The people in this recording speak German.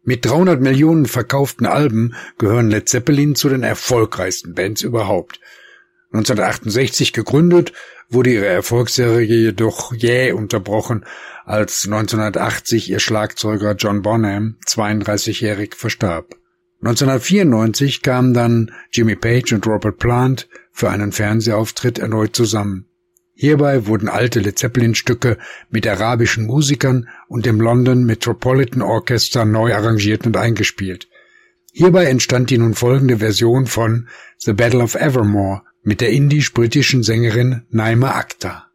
Mit 300 Millionen verkauften Alben gehören Led Zeppelin zu den erfolgreichsten Bands überhaupt. 1968 gegründet, wurde ihre Erfolgsserie jedoch jäh unterbrochen, als 1980 ihr Schlagzeuger John Bonham 32-jährig verstarb. 1994 kamen dann Jimmy Page und Robert Plant für einen Fernsehauftritt erneut zusammen. Hierbei wurden alte Led Zeppelin-Stücke mit arabischen Musikern und dem London Metropolitan Orchestra neu arrangiert und eingespielt. Hierbei entstand die nun folgende Version von The Battle of Evermore mit der indisch-britischen Sängerin Naima Akhtar.